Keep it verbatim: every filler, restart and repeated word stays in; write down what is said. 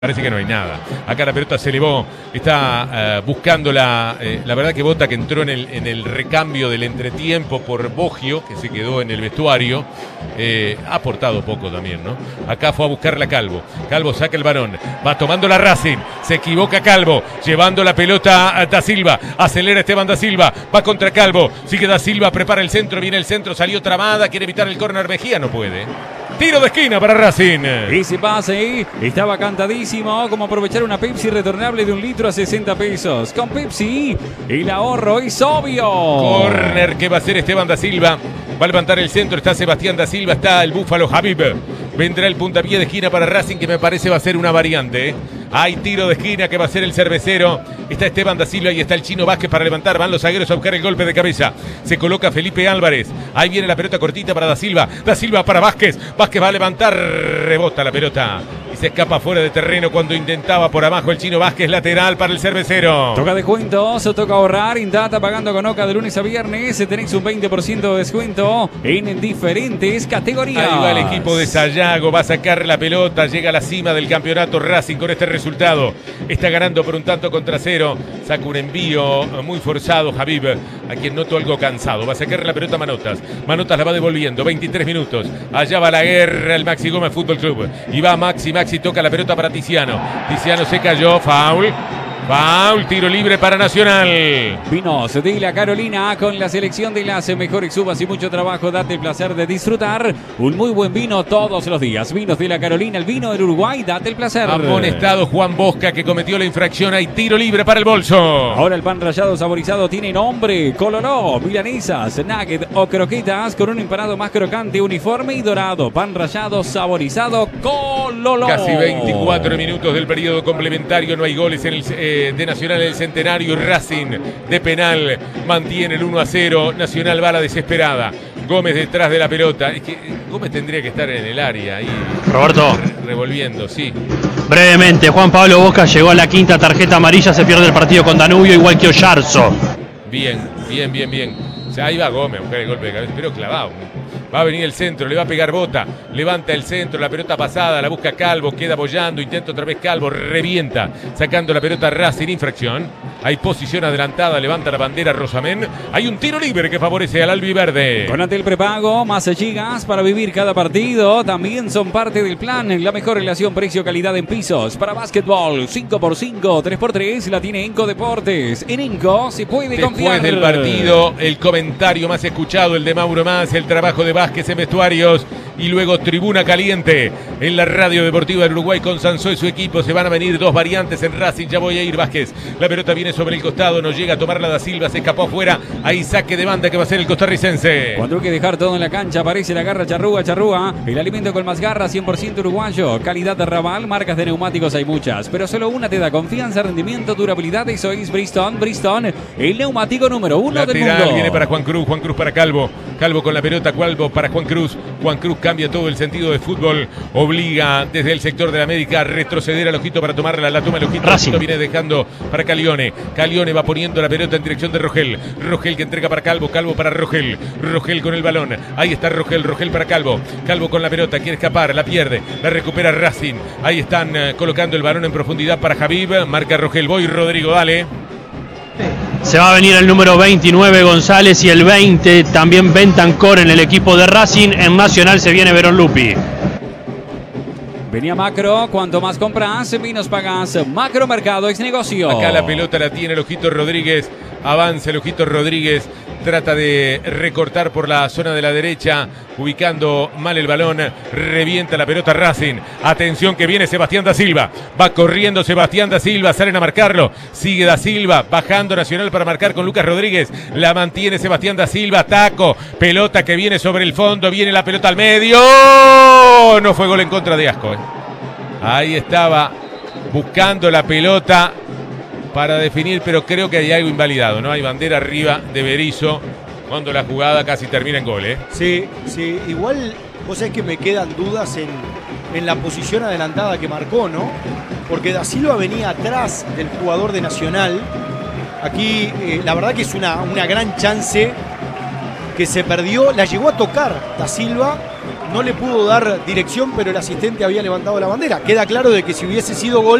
Parece que no hay nada. Acá la pelota se elevó, está uh, buscando la... Eh, la verdad que Bota, que entró en el, en el recambio del entretiempo por Boggio, que se quedó en el vestuario, eh, ha aportado poco también, ¿no? Acá fue a buscarla Calvo. Calvo saca el balón, va tomando la Racing, se equivoca Calvo, llevando la pelota a Da Silva, acelera Esteban Da Silva, va contra Calvo, sigue Da Silva, prepara el centro, viene el centro, salió tramada, quiere evitar el córner Mejía, no puede. Tiro de esquina para Racing. Ese pase estaba cantadísimo. Como aprovechar una Pepsi retornable de un litro a sesenta pesos. Con Pepsi el ahorro es obvio. Corner que va a hacer Esteban Da Silva. Va a levantar el centro. Está Sebastián Da Silva. Está el Búfalo Habib. Vendrá el puntapié de esquina para Racing, que me parece va a ser una variante. ¿eh? Hay tiro de esquina que va a ser el cervecero. Está Esteban Da Silva y está el Chino Vázquez para levantar. Van los zagueros a buscar el golpe de cabeza. Se coloca Felipe Álvarez. Ahí viene la pelota cortita para Da Silva. Da Silva para Vázquez. Vázquez va a levantar. Rebota la pelota. Y se escapa fuera de terreno cuando intentaba por abajo el Chino Vázquez. Lateral para el cervecero. Toca descuentos. Toca ahorrar. Indata pagando con Oca de lunes a viernes. Tenéis un veinte por ciento de descuento en diferentes categorías. Ahí va el equipo de Sayago. Va a sacar la pelota. Llega a la cima del campeonato Racing con este resultado. Está ganando por un tanto contra cero. Saca un envío muy forzado Habib, a quien noto algo cansado. Va a sacar la pelota Manotas. Manotas la va devolviendo. veintitrés minutos. Allá va la guerra el Maxi Gómez Fútbol Club. Y va Maxi. Maxi toca la pelota para Tiziano. Tiziano se cayó. Foul. Foul, tiro libre para Nacional. Vinos de la Carolina con la selección de las mejores uvas y mucho trabajo. Date el placer de disfrutar un muy buen vino todos los días. Vinos de la Carolina, el vino del Uruguay. Date el placer. Amonestado Juan Bosca, que cometió la infracción. Hay tiro libre para el bolso. Ahora el pan rallado saborizado tiene nombre. Coloró, milanesas, nugget o croquetas con un empanado más crocante, uniforme y dorado. Pan rallado saborizado Coloró. Casi veinticuatro minutos del periodo complementario. No hay goles en el... Eh, de Nacional en el Centenario. Racing de penal mantiene el uno a cero. Nacional va a la desesperada. Gómez detrás de la pelota. Es que Gómez tendría que estar en el área ahí. Roberto. Re revolviendo, sí. Brevemente, Juan Pablo Bosca llegó a la quinta tarjeta amarilla. Se pierde el partido con Danubio, igual que Oyarzo. Bien, bien, bien, bien. O sea, ahí va Gómez a buscar el golpe de cabeza, pero clavado. Va a venir el centro, le va a pegar Bota, levanta el centro, la pelota pasada, la busca Calvo, queda bollando, intenta otra vez Calvo, revienta, sacando la pelota Racing, infracción. Hay posición adelantada, levanta la bandera Rosamén. Hay un tiro libre que favorece al albiverde. Con Antel Prepago, más gigas para vivir cada partido. También son parte del plan. La mejor relación precio-calidad en pisos. Para básquetbol, cinco por cinco, tres por tres, la tiene Enco Deportes. En Enco se puede confiar. Después del partido, el comentario más escuchado, el de Mauro Más, el trabajo de Vázquez en vestuarios. Y luego Tribuna Caliente en la Radio Deportiva del Uruguay con Sansó y su equipo. Se van a venir dos variantes en Racing. Ya voy a ir Vázquez. La pelota viene sobre el costado. No llega a tomarla Da Silva. Se escapó afuera. Ahí saque de banda que va a ser el costarricense. Cuando hay que dejar todo en la cancha, aparece la garra charruga, charruga. El alimento con más garra, cien por ciento uruguayo. Calidad de Raval. Marcas de neumáticos hay muchas, pero solo una te da confianza, rendimiento, durabilidad. Eso es Bridgestone. Bridgestone, el neumático número uno Lateral, del mundo. Viene para Juan Cruz. Juan Cruz para Calvo. Calvo con la pelota. Calvo para Juan Cruz. Juan Cruz cambia todo el sentido de fútbol. Obliga desde el sector de la América a retroceder al Ojito para tomarla. La toma el Ojito. El Ojito viene dejando para Calione. Calione va poniendo la pelota en dirección de Rogel. Rogel que entrega para Calvo. Calvo para Rogel. Rogel con el balón. Ahí está Rogel. Rogel para Calvo. Calvo con la pelota. Quiere escapar. La pierde. La recupera Racing. Ahí están uh, colocando el balón en profundidad para Habib. Marca Rogel. Voy Rodrigo. Dale. Se va a venir el número veintinueve González y el veinte también Bentancor en el equipo de Racing. En Nacional se viene Verón Lupi. Venía Macro, cuanto más compras, menos pagas. Macro Mercado es negocio. Acá la pelota la tiene el Ojito Rodríguez. Avanza el Ojito Rodríguez. Trata de recortar por la zona de la derecha, ubicando mal el balón. Revienta la pelota Racing. Atención que viene Sebastián Da Silva. Va corriendo Sebastián Da Silva. Salen a marcarlo. Sigue Da Silva. Bajando Nacional para marcar con Lucas Rodríguez. La mantiene Sebastián Da Silva. Taco. Pelota que viene sobre el fondo. Viene la pelota al medio. No fue gol en contra de Asco. ¿eh? Ahí estaba buscando la pelota para definir, pero creo que hay algo invalidado, ¿no? Hay bandera arriba de Berizzo cuando la jugada casi termina en gol, ¿eh? Sí, sí, igual vos sabés que me quedan dudas en, en la posición adelantada que marcó, ¿no? Porque Da Silva venía atrás del jugador de Nacional. Aquí eh, la verdad que es una, una gran chance que se perdió, la llegó a tocar Da Silva, no le pudo dar dirección, pero el asistente había levantado la bandera. Queda claro de que si hubiese sido gol,